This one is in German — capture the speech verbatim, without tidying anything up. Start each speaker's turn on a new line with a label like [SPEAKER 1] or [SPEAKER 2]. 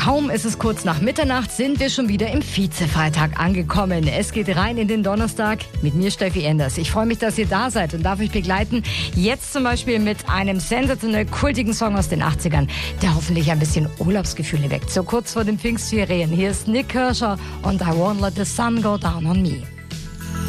[SPEAKER 1] Kaum ist es kurz nach Mitternacht, sind wir schon wieder im Vize-Freitag angekommen. Es geht rein in den Donnerstag mit mir, Steffi Enders. Ich freue mich, dass ihr da seid und darf euch begleiten. Jetzt zum Beispiel mit einem sensationell kultigen Song aus den achtzigern, der hoffentlich ein bisschen Urlaubsgefühle weckt. So kurz vor den Pfingstferien. Hier ist Nick Kershaw und I Won't Let the Sun Go Down on Me.